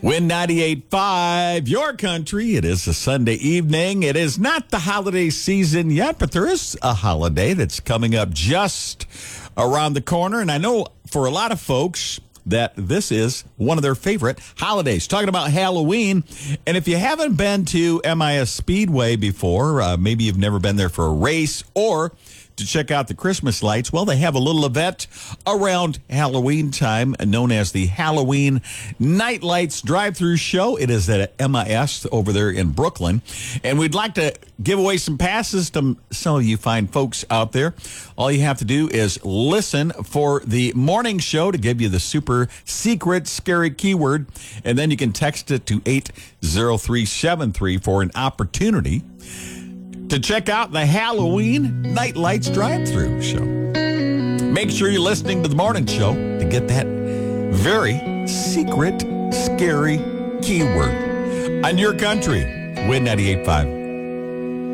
Win 98.5, your country. It is a Sunday evening. It is not the holiday season yet, but there is a holiday that's coming up just around the corner. And I know for a lot of folks that this is one of their favorite holidays. Talking about Halloween. And if you haven't been to MIS Speedway before, maybe you've never been there for a race or to check out the Christmas lights, well, they have a little event around Halloween time known as the Halloween Night Lights Drive-Thru Show. It is at MIS over there in Brooklyn. And we'd like to give away some passes to some of you fine folks out there. All you have to do is listen for the morning show to give you the super secret scary keyword. And then you can text it to 80373 for an opportunity to check out the Halloween Night Lights Drive-Thru Show. Make sure you're listening to the morning show to get that very secret, scary keyword on your country. Win 98.5.